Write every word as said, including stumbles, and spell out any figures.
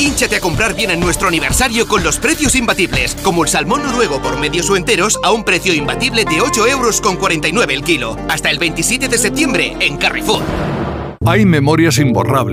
Hínchate a comprar bien en nuestro aniversario con los precios imbatibles, como el salmón noruego por medios o enteros a un precio imbatible de ocho euros con cuarenta y nueve el kilo. Hasta el veintisiete de septiembre en Carrefour. Hay memorias imborrables.